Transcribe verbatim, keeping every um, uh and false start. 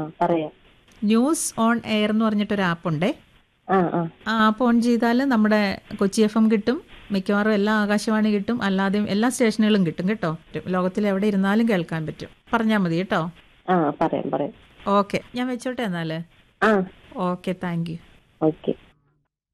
പറയാം. News on air എന്ന് പറഞ്ഞിട്ടൊരു ആപ്പുണ്ടേ. ആ ആ ആ ആപ്പ് ഓൺ ചെയ്താൽ നമ്മുടെ കൊച്ചി എഫ് എം കിട്ടും, മിക്കവാറും എല്ലാ ആകാശവാണി കിട്ടും, അല്ലാതെയും എല്ലാ സ്റ്റേഷനുകളും കിട്ടും കേട്ടോ. ലോകത്തിൽ എവിടെ ഇരുന്നാലും കേൾക്കാൻ പറ്റും. പറഞ്ഞാൽ മതി കേട്ടോ. ആ പറയാം പറയാം. ഓക്കെ, ഞാൻ വെച്ചോട്ടെ എന്നാൽ. ആ ഓക്കെ, താങ്ക് യു. ഓക്കെ.